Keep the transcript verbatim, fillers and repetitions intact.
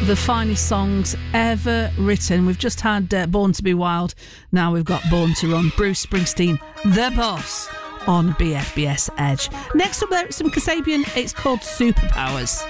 the finest songs ever written. We've just had uh, Born to be Wild. Now we've got Born to Run. Bruce Springsteen, the boss, on B F B S Edge. Next up there, some Kasabian. It's called Superpowers.